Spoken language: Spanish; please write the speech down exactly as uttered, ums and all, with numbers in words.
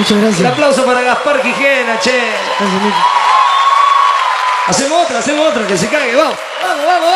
Muchas gracias. Un aplauso para Gaspar Quijena, che. Gracias, Mico. Hacemos otra, hacemos otra, que se cague, vamos, vamos, vamos.